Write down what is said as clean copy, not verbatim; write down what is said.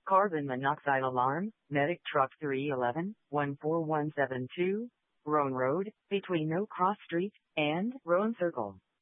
Carbon monoxide alarm, medic truck 311-14172, Roan Road, between No Cross Street and Roan Circle.